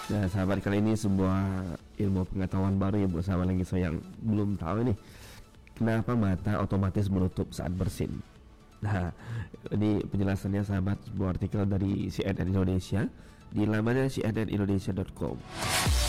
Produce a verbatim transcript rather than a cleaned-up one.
Nah sahabat, kali ini sebuah ilmu pengetahuan baru ya buat sahabat Langiso yang belum tahu nih, kenapa mata otomatis menutup saat bersin. Nah ini penjelasannya sahabat, sebuah artikel dari C N N Indonesia di lamannya c n n indonesia dot com.